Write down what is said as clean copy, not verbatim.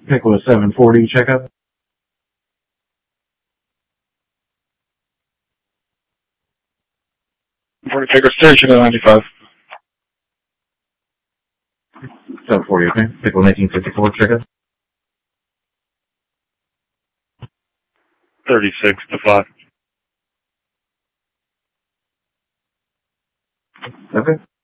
Pickle 740 checkup. 40 Pickle Station at 95. 740, okay. Pickle 1954 checkup. 36 to 5. Okay.